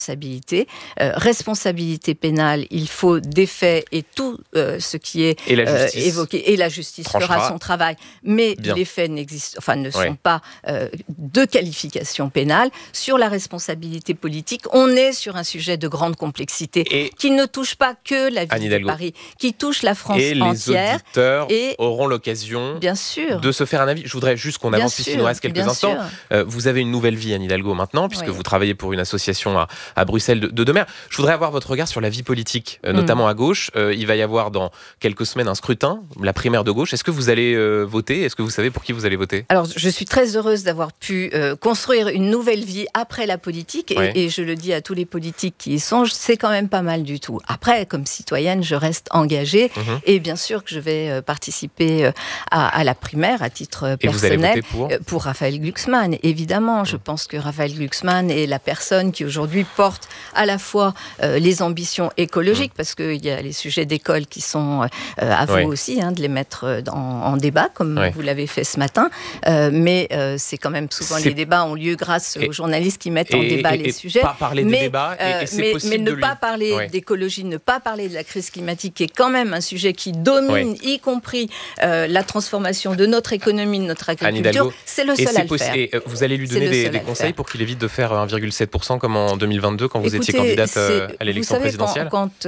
responsabilité pénale, il faut des faits et tout ce qui est évoqué, et la justice fera son travail, mais les faits ne sont pas de qualification pénale. Sur la responsabilité politique, on est sur un sujet de grande complexité qui ne touche pas que la ville de Paris, qui touche la France entière. Les auditeurs auront l'occasion de se faire un avis. Je voudrais juste qu'on avance puisqu'il nous reste quelques instants. Vous avez une nouvelle vie, Anne Hidalgo, maintenant, puisque vous travaillez pour une association à Bruxelles de Demer. Je voudrais avoir votre regard sur la vie politique, notamment à gauche. Il va y avoir dans quelques semaines un scrutin, la primaire de gauche. Est-ce que vous allez voter ? Est-ce que vous savez pour qui vous allez voter ? Alors, je suis très heureuse d'avoir pu construire une nouvelle vie après la politique. Et je le dis à tous les politiques qui y songent, c'est quand même pas mal du tout. Après, comme citoyenne, je reste engagée. Et bien sûr que je vais participer à la primaire à titre personnel. Et vous allez voter pour Raphaël Glucksmann, évidemment. Je pense que Raphaël Glucksmann est la personne qui aujourd'hui porte à la fois les ambitions écologiques, parce qu'il y a les sujets d'école qui sont à vous aussi, de les mettre en débat, comme vous l'avez fait ce matin. Mais c'est quand même souvent les débats ont lieu grâce aux journalistes qui mettent en débat les sujets. Pas parler des débats, mais ne pas parler d'écologie, ne pas parler de la crise climatique, qui est quand même un sujet qui domine, y compris la transformation de notre économie, de notre agriculture. C'est le seul à le faire. Et vous allez lui donner des conseils pour qu'il évite de faire 1,7% comme en 2022 quand vous étiez candidate à l'élection présidentielle ? Quand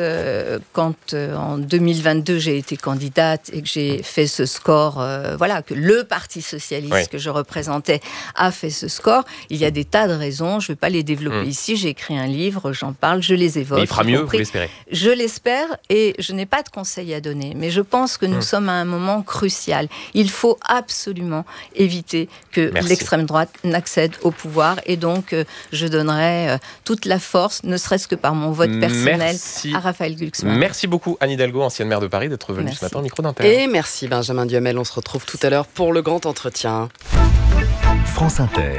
en 2022 j'ai été candidate et que j'ai fait ce score, que le Parti socialiste que je représentais a fait ce score, il y a des tas de raisons, je ne vais pas les développer ici, j'ai écrit un livre, j'en parle, je les évoque. Et il fera mieux, vous l'espérez ? Je l'espère, et je n'ai pas de conseils à donner, mais je pense que nous sommes à un moment crucial. Il faut absolument éviter que l'extrême droite n'accède au pouvoir, et donc je donnerai toute la force, ne serait-ce que par mon vote personnel, à Raphaël Glucksmann. Merci beaucoup Anne Hidalgo, ancienne maire de Paris, d'être venue ce matin au micro d'Inter. Et merci Benjamin Duhamel, on se retrouve tout à l'heure pour le grand entretien. France Inter.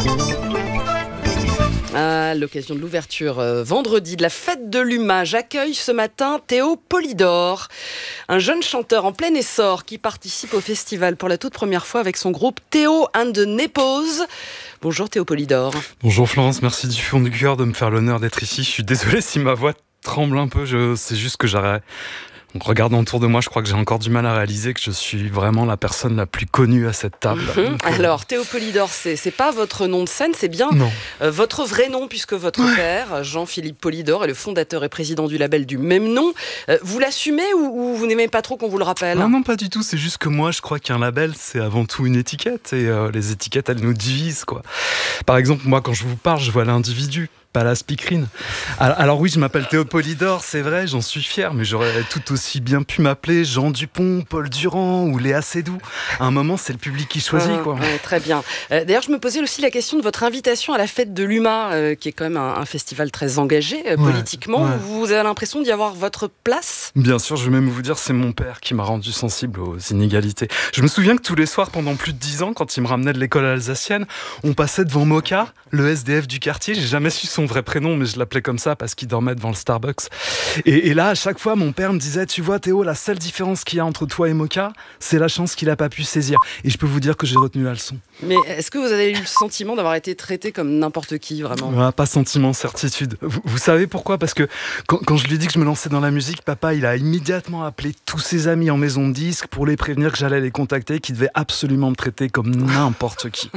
À l'occasion de l'ouverture vendredi de la fête de l'UMA, j'accueille ce matin Théo Polydor, un jeune chanteur en plein essor qui participe au festival pour la toute première fois avec son groupe Théo and the Nepos. Bonjour Théo Polydor. Bonjour Florence, merci du fond du cœur de me faire l'honneur d'être ici. Je suis désolé si ma voix tremble un peu, c'est juste que j'arrête. En regardant autour de moi, je crois que j'ai encore du mal à réaliser que je suis vraiment la personne la plus connue à cette table. Alors, Théo Polydor, c'est pas votre nom de scène, c'est bien votre vrai nom, puisque votre père, Jean-Philippe Polydor, est le fondateur et président du label du même nom. Vous l'assumez ou vous n'aimez pas trop qu'on vous le rappelle ? Non, pas du tout. C'est juste que moi, je crois qu'un label, c'est avant tout une étiquette. Et les étiquettes, elles nous divisent, quoi. Par exemple, moi, quand je vous parle, je vois l'individu, pas la speakerine. Alors oui, je m'appelle Théo Polydor, c'est vrai, j'en suis fier, mais j'aurais tout aussi bien pu m'appeler Jean Dupont, Paul Durand ou Léa Seydoux. À un moment, c'est le public qui choisit, quoi. Très bien. D'ailleurs, je me posais aussi la question de votre invitation à la fête de l'UMA, qui est quand même un festival très engagé politiquement. Vous avez l'impression d'y avoir votre place ? Bien sûr, je vais même vous dire, c'est mon père qui m'a rendu sensible aux inégalités. Je me souviens que tous les soirs, pendant plus de 10 ans, quand il me ramenait de l'école alsacienne, on passait devant Moka, le SDF du quartier. J'ai jamais su son vrai prénom, mais je l'appelais comme ça parce qu'il dormait devant le Starbucks. Et là, à chaque fois, mon père me disait, tu vois Théo, la seule différence qu'il y a entre toi et Moka, c'est la chance qu'il n'a pas pu saisir. Et je peux vous dire que j'ai retenu la leçon. Mais est-ce que vous avez eu le sentiment d'avoir été traité comme n'importe qui, vraiment ? Pas sentiment, certitude. Vous savez pourquoi ? Parce que quand je lui ai dit que je me lançais dans la musique, papa, il a immédiatement appelé tous ses amis en maison de disques pour les prévenir que j'allais les contacter, qu'ils devaient absolument me traiter comme n'importe qui.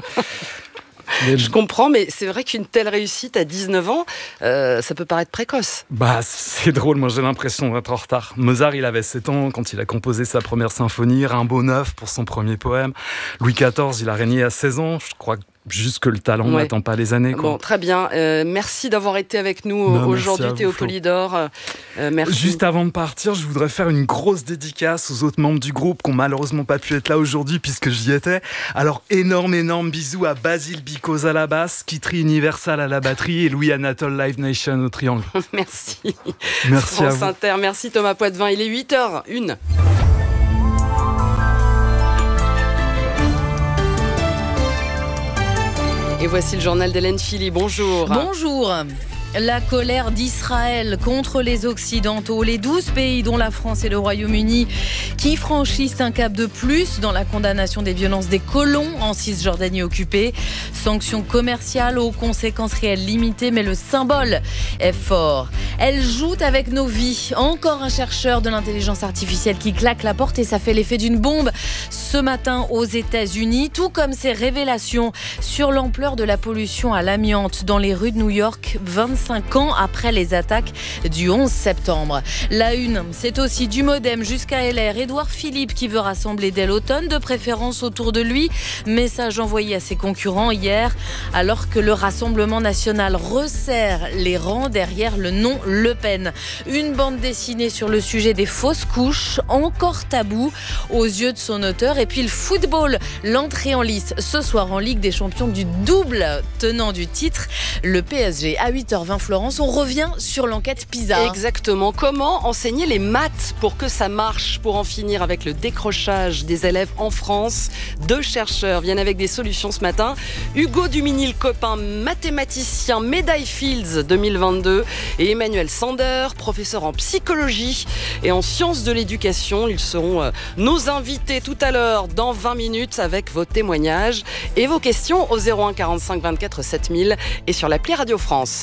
Je comprends, mais c'est vrai qu'une telle réussite à 19 ans, ça peut paraître précoce. C'est drôle, moi j'ai l'impression d'être en retard. Mozart, il avait 7 ans quand il a composé sa première symphonie, Rimbaud 9 pour son premier poème. Louis XIV, il a régné à 16 ans, je crois juste que le talent n'attend pas les années, quoi. Bon, très bien. Merci d'avoir été avec nous aujourd'hui, Théo Polydor. Merci. Juste avant de partir, je voudrais faire une grosse dédicace aux autres membres du groupe qui n'ont malheureusement pas pu être là aujourd'hui puisque j'y étais. Alors, énorme bisous à Basile Bicos à la basse, Kitri Universal à la batterie et Louis Anatole Live Nation au triangle. Merci. Merci à vous. France Inter, merci Thomas Poitvin. Il est 8h01. Et voici le journal d'Hélène Philly. Bonjour. Bonjour. La colère d'Israël contre les Occidentaux, les 12 pays dont la France et le Royaume-Uni qui franchissent un cap de plus dans la condamnation des violences des colons en Cisjordanie occupée. Sanctions commerciales aux conséquences réelles limitées, mais le symbole est fort. Elles jouent avec nos vies. Encore un chercheur de l'intelligence artificielle qui claque la porte et ça fait l'effet d'une bombe ce matin aux États-Unis, tout comme ces révélations sur l'ampleur de la pollution à l'amiante dans les rues de New York 25 ans après les attaques du 11 septembre. La une, c'est aussi du Modem jusqu'à LR. Édouard Philippe qui veut rassembler dès l'automne, de préférence autour de lui. Message envoyé à ses concurrents hier, alors que le Rassemblement national resserre les rangs derrière le nom Le Pen. Une bande dessinée sur le sujet des fausses couches, encore tabou aux yeux de son auteur. Et puis le football, l'entrée en lice ce soir en Ligue des Champions du double tenant du titre, le PSG. À 8h20, Florence, on revient sur l'enquête PISA. Exactement. Comment enseigner les maths pour que ça marche, pour en finir avec le décrochage des élèves en France? 2 chercheurs viennent avec des solutions ce matin. Hugo Duminil, copain mathématicien, médaille Fields 2022, et Emmanuel Sander, professeur en psychologie et en sciences de l'éducation. Ils seront nos invités tout à l'heure dans 20 minutes avec vos témoignages et vos questions au 01 45 24 7000 et sur l'appli Radio France.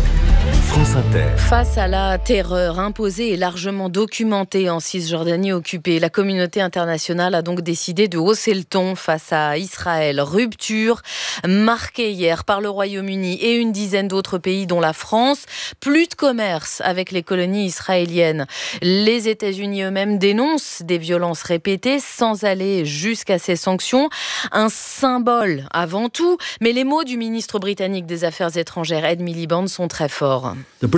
France Inter. Face à la terreur imposée et largement documentée en Cisjordanie occupée, la communauté internationale a donc décidé de hausser le ton face à Israël. Rupture marquée hier par le Royaume-Uni et une dizaine d'autres pays dont la France. Plus de commerce avec les colonies israéliennes. Les États-Unis eux-mêmes dénoncent des violences répétées sans aller jusqu'à ces sanctions. Un symbole avant tout, mais les mots du ministre britannique des Affaires étrangères Ed Miliband sont très forts.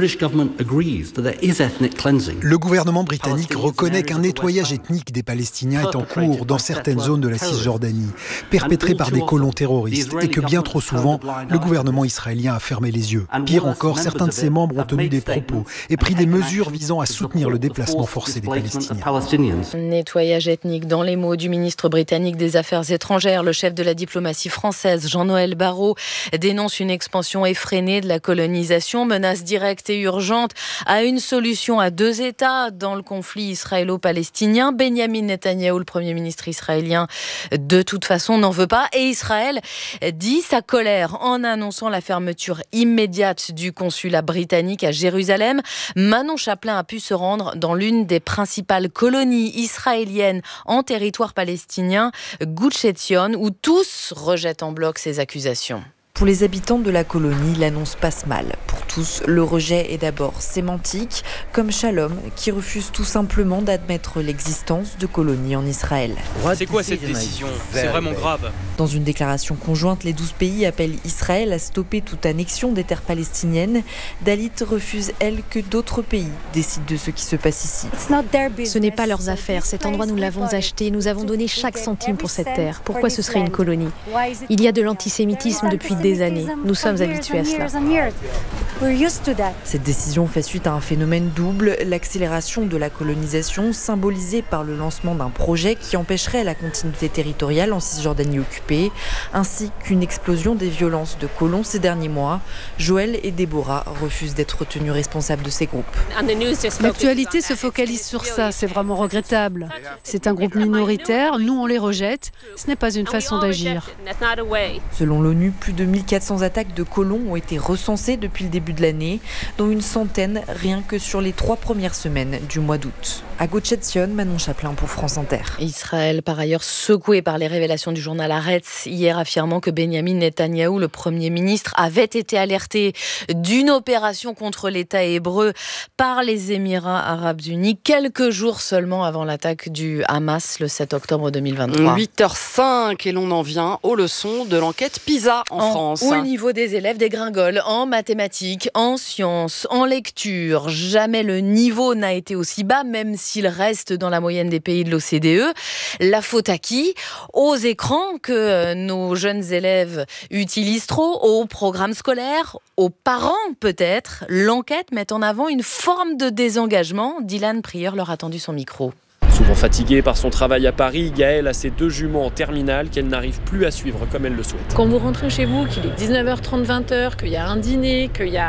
Le gouvernement britannique reconnaît qu'un nettoyage ethnique des Palestiniens est en cours dans certaines zones de la Cisjordanie, perpétré par des colons terroristes, et que bien trop souvent, le gouvernement israélien a fermé les yeux. Pire encore, certains de ses membres ont tenu des propos et pris des mesures visant à soutenir le déplacement forcé des Palestiniens. Nettoyage ethnique dans les mots du ministre britannique des Affaires étrangères. Le chef de la diplomatie française, Jean-Noël Barrot, dénonce une expansion effrénée de la colonisation, menace directe et urgente à une solution à 2 États dans le conflit israélo-palestinien. Benyamin Netanyahou, le Premier ministre israélien, de toute façon n'en veut pas. Et Israël dit sa colère en annonçant la fermeture immédiate du consulat britannique à Jérusalem. Manon Chaplin a pu se rendre dans l'une des principales colonies israéliennes en territoire palestinien, Gush Etzion, où tous rejettent en bloc ces accusations. Pour les habitants de la colonie, l'annonce passe mal. Pour tous, le rejet est d'abord sémantique, comme Shalom, qui refuse tout simplement d'admettre l'existence de colonies en Israël. C'est quoi cette décision? C'est vraiment grave. Dans une déclaration conjointe, les 12 pays appellent Israël à stopper toute annexion des terres palestiniennes. Dalit refuse, elle, que d'autres pays décident de ce qui se passe ici. Ce n'est pas leurs affaires. Cet endroit, nous l'avons acheté. Nous avons donné chaque centime pour cette terre. Pourquoi ce serait une colonie? Il y a de l'antisémitisme depuis des années. Nous sommes habitués à cela. Cette décision fait suite à un phénomène double, l'accélération de la colonisation symbolisée par le lancement d'un projet qui empêcherait la continuité territoriale en Cisjordanie occupée, ainsi qu'une explosion des violences de colons ces derniers mois. Joël et Déborah refusent d'être tenus responsables de ces groupes. L'actualité se focalise sur ça, c'est vraiment regrettable. C'est un groupe minoritaire, nous on les rejette, ce n'est pas une façon d'agir. Selon l'ONU, plus de 1400 attaques de colons ont été recensées depuis le début de l'année, dont une centaine rien que sur les 3 premières semaines du mois d'août. À Gush Etzion, Manon Chaplin pour France Inter. Israël, par ailleurs, secoué par les révélations du journal Haaretz, hier affirmant que Benyamin Netanyahou, le Premier ministre, avait été alerté d'une opération contre l'État hébreu par les Émirats arabes unis, quelques jours seulement avant l'attaque du Hamas le 7 octobre 2023. 8h05 et l'on en vient aux leçons de l'enquête PISA en France. Où le niveau des élèves dégringole en mathématiques, en sciences, en lecture. Jamais le niveau n'a été aussi bas, même s'il reste dans la moyenne des pays de l'OCDE. La faute à qui? Aux écrans que nos jeunes élèves utilisent trop, aux programmes scolaires, aux parents peut-être. L'enquête met en avant une forme de désengagement. Dylan Prieur leur a tendu son micro. Souvent fatiguée par son travail à Paris, Gaëlle a ses 2 jumeaux en terminale qu'elle n'arrive plus à suivre comme elle le souhaite. Quand vous rentrez chez vous, qu'il est 19h30, 20h, qu'il y a un dîner,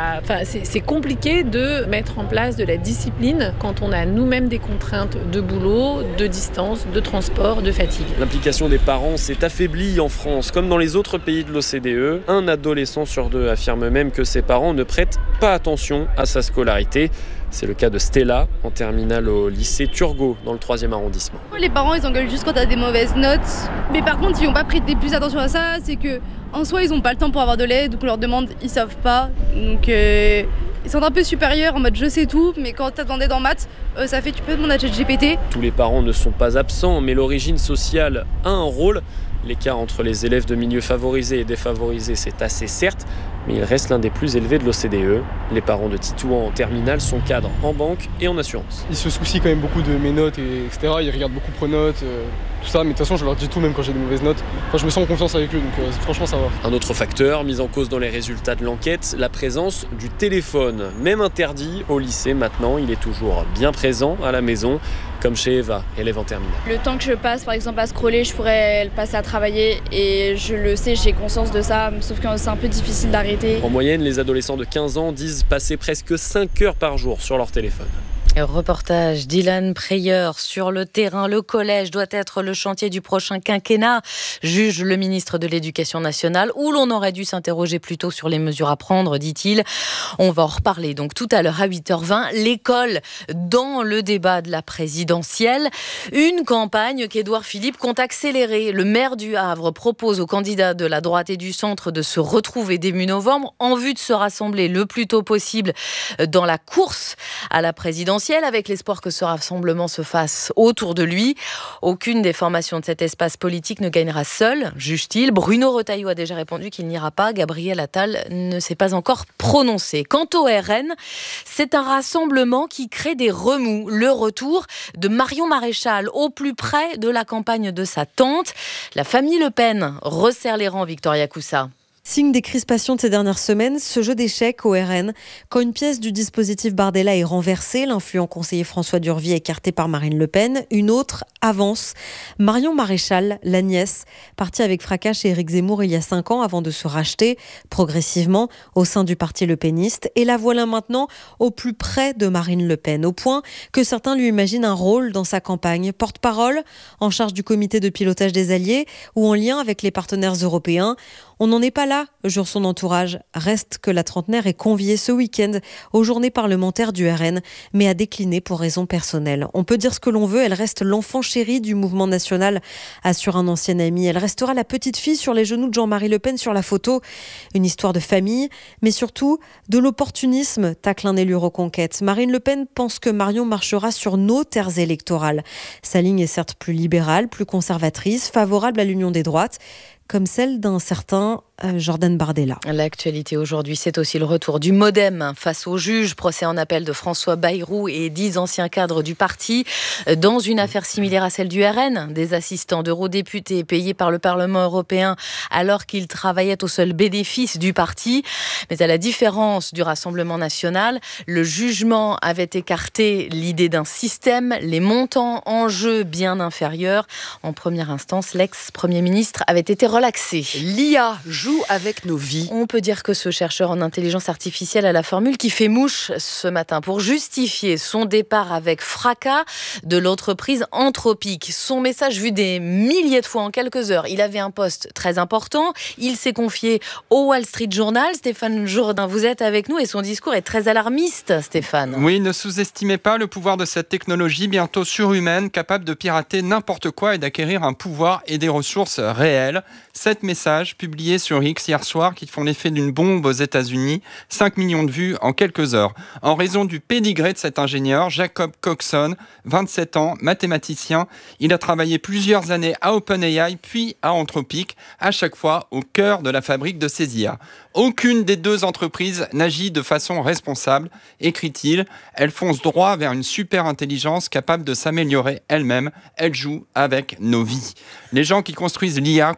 c'est compliqué de mettre en place de la discipline quand on a nous-mêmes des contraintes de boulot, de distance, de transport, de fatigue. L'implication des parents s'est affaiblie en France, comme dans les autres pays de l'OCDE. Un adolescent sur 2 affirme même que ses parents ne prêtent pas attention à sa scolarité. C'est le cas de Stella, en terminale au lycée Turgot, dans le 3e arrondissement. Les parents, ils engueulent juste quand t'as des mauvaises notes. Mais par contre, ils n'ont pas prêté plus attention à ça. C'est que en soi, ils n'ont pas le temps pour avoir de l'aide. Donc on leur demande, ils savent pas. Donc ils sont un peu supérieurs en mode je sais tout. Mais quand t'as demandé dans maths, ça fait tu peux demander à ChatGPT. Tous les parents ne sont pas absents, mais l'origine sociale a un rôle. L'écart entre les élèves de milieux favorisés et défavorisés, c'est assez certes, mais il reste l'un des plus élevés de l'OCDE. Les parents de Titouan en terminale sont cadres en banque et en assurance. Ils se soucient quand même beaucoup de mes notes, etc. Ils regardent beaucoup Pronote, tout ça, mais de toute façon je leur dis tout même quand j'ai des mauvaises notes. Enfin, je me sens en confiance avec eux, donc franchement ça va. Un autre facteur mis en cause dans les résultats de l'enquête, la présence du téléphone. Même interdit au lycée maintenant, il est toujours bien présent à la maison, comme chez Eva, élève en terminale. Le temps que je passe par exemple à scroller, je pourrais le passer à travailler et je le sais, j'ai conscience de ça, sauf que c'est un peu difficile d'arrêter. En moyenne, les adolescents de 15 ans disent passer presque 5 heures par jour sur leur téléphone. Reportage d'Ilan Preyer sur le terrain. Le collège doit être le chantier du prochain quinquennat, juge le ministre de l'Éducation nationale, où l'on aurait dû s'interroger plutôt sur les mesures à prendre, dit-il. On va en reparler donc tout à l'heure à 8h20. L'école dans le débat de la présidentielle. Une campagne qu'Édouard Philippe compte accélérer. Le maire du Havre propose aux candidats de la droite et du centre de se retrouver début novembre en vue de se rassembler le plus tôt possible dans la course à la présidentielle, avec l'espoir que ce rassemblement se fasse autour de lui. Aucune des formations de cet espace politique ne gagnera seule, juge-t-il. Bruno Retailleau a déjà répondu qu'il n'ira pas. Gabriel Attal ne s'est pas encore prononcé. Quant au RN, c'est un rassemblement qui crée des remous. Le retour de Marion Maréchal au plus près de la campagne de sa tante. La famille Le Pen resserre les rangs, Victoria Coussa. Signe des crispations de ces dernières semaines, ce jeu d'échecs au RN. Quand une pièce du dispositif Bardella est renversée, l'influent conseiller François Durvy est écarté par Marine Le Pen, une autre avance. Marion Maréchal, la nièce, partie avec fracas chez Éric Zemmour il y a 5 ans avant de se racheter progressivement au sein du parti Le Peniste. Et la voilà maintenant au plus près de Marine Le Pen, au point que certains lui imaginent un rôle dans sa campagne. Porte-parole, en charge du comité de pilotage des alliés ou en lien avec les partenaires européens. On n'en est pas là, jure son entourage. Reste que la trentenaire est conviée ce week-end aux journées parlementaires du RN, mais a décliné pour raisons personnelles. On peut dire ce que l'on veut, elle reste l'enfant chéri du mouvement national, assure un ancien ami. Elle restera la petite fille sur les genoux de Jean-Marie Le Pen sur la photo. Une histoire de famille, mais surtout de l'opportunisme, tacle un élu Reconquête. Marine Le Pen pense que Marion marchera sur nos terres électorales. Sa ligne est certes plus libérale, plus conservatrice, favorable à l'union des droites, comme celle d'un certain Jordan Bardella. L'actualité aujourd'hui, c'est aussi le retour du MoDem face au juge. Procès en appel de François Bayrou et 10 anciens cadres du parti. Dans une affaire similaire à celle du RN, des assistants d'eurodéputés payés par le Parlement européen alors qu'ils travaillaient au seul bénéfice du parti. Mais à la différence du Rassemblement national, le jugement avait écarté l'idée d'un système, les montants en jeu bien inférieurs. En première instance, l'ex-premier ministre avait été relaxé. L'IA joue avec nos vies. On peut dire que ce chercheur en intelligence artificielle a la formule qui fait mouche ce matin pour justifier son départ avec fracas de l'entreprise Anthropic. Son message vu des milliers de fois en quelques heures. Il avait un poste très important. Il s'est confié au Wall Street Journal. Stéphane Jourdain, vous êtes avec nous et son discours est très alarmiste, Stéphane. Oui, ne sous-estimez pas le pouvoir de cette technologie bientôt surhumaine, capable de pirater n'importe quoi et d'acquérir un pouvoir et des ressources réelles. 7 messages publiés sur X hier soir qui font l'effet d'une bombe aux États-Unis, 5 millions de vues en quelques heures. En raison du pédigré de cet ingénieur, Jacob Coxon, 27 ans, mathématicien, il a travaillé plusieurs années à OpenAI puis à Anthropic, à chaque fois au cœur de la fabrique de ces IA. Aucune des deux entreprises n'agit de façon responsable, écrit-il. Elle fonce droit vers une super intelligence capable de s'améliorer elle-même. Elle joue avec nos vies. Les gens qui construisent l'IA croient sincèrement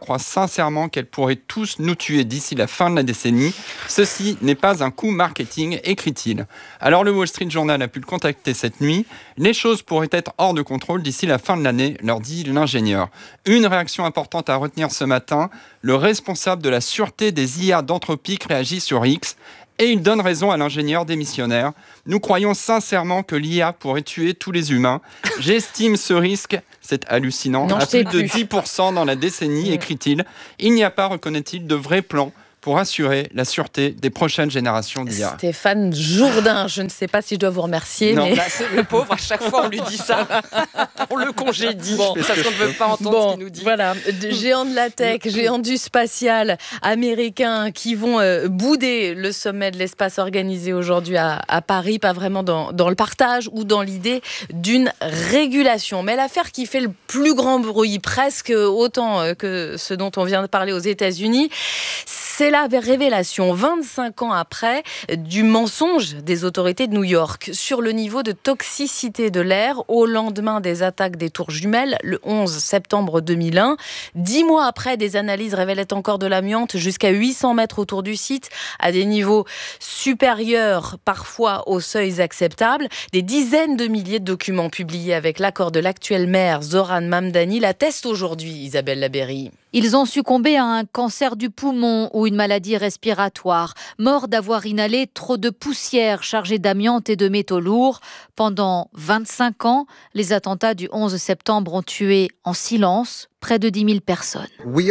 sincèrement qu'elle pourrait tous nous tuer d'ici la fin de la décennie. Ceci n'est pas un coup marketing, écrit-il. Alors le Wall Street Journal a pu le contacter cette nuit. Les choses pourraient être hors de contrôle d'ici la fin de l'année, leur dit l'ingénieur. Une réaction importante à retenir ce matin, le responsable de la sûreté des IA d'Anthropic réagit sur X. Et il donne raison à l'ingénieur démissionnaire. Nous croyons sincèrement que l'IA pourrait tuer tous les humains. J'estime ce risque, c'est hallucinant, à plus de 10% dans la décennie, écrit-il. Il n'y a pas, reconnaît-il, de vrai plan pour assurer la sûreté des prochaines générations d'IA. Stéphane Jourdain, je ne sais pas si je dois vous remercier. Non, mais... c'est le pauvre, à chaque fois on lui dit ça. On le congédie, parce qu'on ne veut pas entendre ce qu'il nous dit. Voilà, géants de la tech, géants du spatial américains qui vont bouder le sommet de l'espace organisé aujourd'hui à Paris, pas vraiment dans le partage ou dans l'idée d'une régulation. Mais l'affaire qui fait le plus grand bruit, presque autant que ce dont on vient de parler aux États-Unis, c'est la révélation, 25 ans après, du mensonge des autorités de New York sur le niveau de toxicité de l'air au lendemain des attaques des tours jumelles, le 11 septembre 2001. 10 mois après, des analyses révélaient encore de l'amiante jusqu'à 800 mètres autour du site, à des niveaux supérieurs parfois aux seuils acceptables. Des dizaines de milliers de documents publiés avec l'accord de l'actuel maire Zoran Mamdani l'attestent aujourd'hui, Isabelle Labeyrie. Ils ont succombé à un cancer du poumon ou une maladie respiratoire, morts d'avoir inhalé trop de poussière chargée d'amiante et de métaux lourds. Pendant 25 ans, les attentats du 11 septembre ont tué en silence près de 10 000 personnes.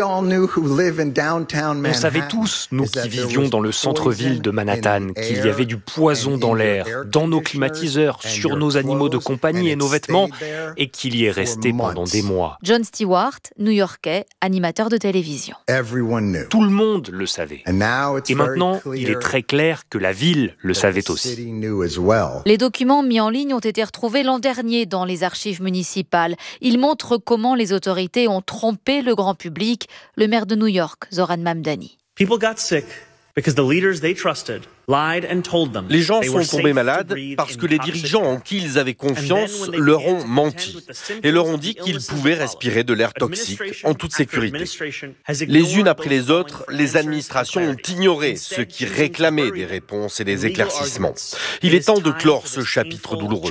On savait tous, nous qui vivions dans le centre-ville de Manhattan, qu'il y avait du poison dans l'air, dans nos climatiseurs, sur nos animaux de compagnie et nos vêtements, et qu'il y est resté pendant des mois. John Stewart, New-Yorkais, animateur de télévision. Tout le monde le savait. Et maintenant, il est très clair que la ville le savait aussi. Les documents mis en ligne ont été retrouvés l'an dernier dans les archives municipales. Ils montrent comment les autorités ont trompé le grand public. Le maire de New York, Zoran Mamdani. Les gens sont tombés malades parce que les dirigeants en qui ils avaient confiance leur ont menti et leur ont dit qu'ils pouvaient respirer de l'air toxique en toute sécurité. Les unes après les autres, les administrations ont ignoré ceux qui réclamaient des réponses et des éclaircissements. Il est temps de clore ce chapitre douloureux.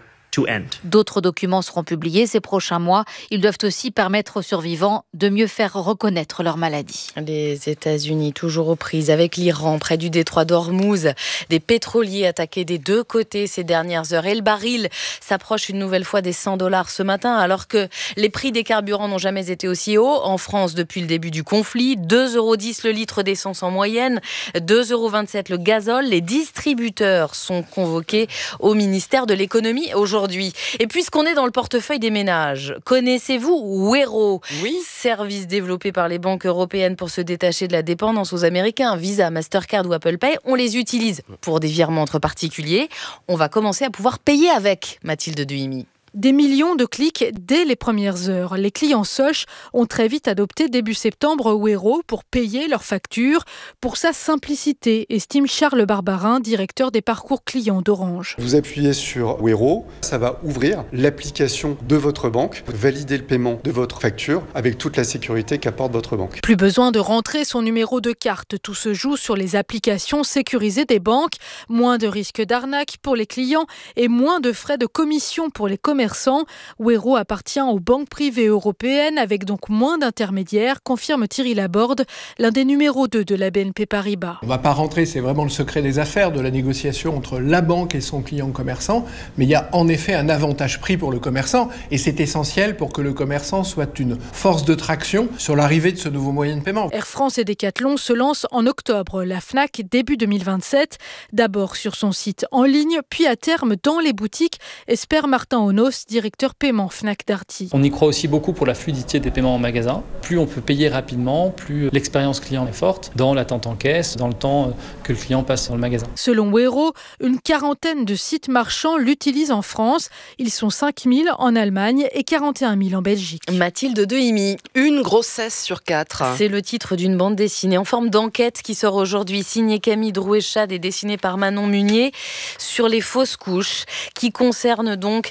D'autres documents seront publiés ces prochains mois. Ils doivent aussi permettre aux survivants de mieux faire reconnaître leur maladie. Les États-Unis, toujours aux prises avec l'Iran, près du détroit d'Ormuz. Des pétroliers attaqués des deux côtés ces dernières heures. Et le baril s'approche une nouvelle fois des $100 ce matin, alors que les prix des carburants n'ont jamais été aussi hauts. En France, depuis le début du conflit, 2,10 € le litre d'essence en moyenne, 2,27 € le gazole. Les distributeurs sont convoqués au ministère de l'économie aujourd'hui. Et puisqu'on est dans le portefeuille des ménages, connaissez-vous Wero ? Oui. Service développé par les banques européennes pour se détacher de la dépendance aux Américains, Visa, Mastercard ou Apple Pay. On les utilise pour des virements entre particuliers. On va commencer à pouvoir payer avec, Mathilde Duhimi. Des millions de clics dès les premières heures. Les clients Soch ont très vite adopté début septembre Wero pour payer leurs factures pour sa simplicité, estime Charles Barbarin, directeur des parcours clients d'Orange. Vous appuyez sur Wero, ça va ouvrir l'application de votre banque, valider le paiement de votre facture avec toute la sécurité qu'apporte votre banque. Plus besoin de rentrer son numéro de carte. Tout se joue sur les applications sécurisées des banques. Moins de risques d'arnaque pour les clients et moins de frais de commission pour les commerçants. Wero appartient aux banques privées européennes avec donc moins d'intermédiaires, confirme Thierry Laborde, l'un des numéros 2 de la BNP Paribas. On ne va pas rentrer, c'est vraiment le secret des affaires de la négociation entre la banque et son client commerçant, mais il y a en effet un avantage prix pour le commerçant et c'est essentiel pour que le commerçant soit une force de traction sur l'arrivée de ce nouveau moyen de paiement. Air France et Decathlon se lancent en octobre, la Fnac début 2027, d'abord sur son site en ligne, puis à terme dans les boutiques, espère Martin Onos, directeur paiement Fnac Darty. On y croit aussi beaucoup pour la fluidité des paiements en magasin. Plus on peut payer rapidement, plus l'expérience client est forte dans l'attente en caisse, dans le temps que le client passe dans le magasin. Selon Wero, une quarantaine de sites marchands l'utilisent en France. Ils sont 5 000 en Allemagne et 41 000 en Belgique. Mathilde Duhimi. Une grossesse sur 4. C'est le titre d'une bande dessinée en forme d'enquête qui sort aujourd'hui, signée Camille Drouet-Chade et dessinée par Manon Munier, sur les fausses couches, qui concerne donc une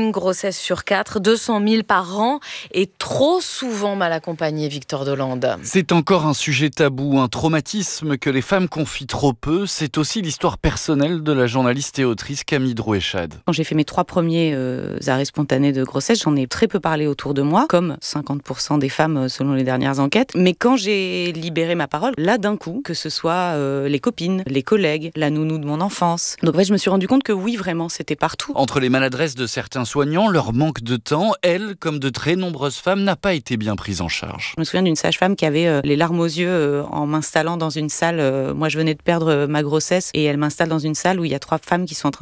Une grossesse sur 4, 200 000 par an et trop souvent mal accompagnée, Victor Dolande. C'est encore un sujet tabou, un traumatisme que les femmes confient trop peu. C'est aussi l'histoire personnelle de la journaliste et autrice Camille Drouéchade. Quand j'ai fait mes 3 premiers arrêts spontanés de grossesse, j'en ai très peu parlé autour de moi, comme 50% des femmes selon les dernières enquêtes. Mais quand j'ai libéré ma parole, là d'un coup, que ce soit les copines, les collègues, la nounou de mon enfance. Donc je me suis rendu compte que oui, vraiment, c'était partout. Entre les maladresses de certains soignants, leur manque de temps, elle, comme de très nombreuses femmes, n'a pas été bien prise en charge. Je me souviens d'une sage-femme qui avait les larmes aux yeux en m'installant dans une salle. Moi, je venais de perdre ma grossesse et elle m'installe dans une salle où il y a 3 femmes qui sont en train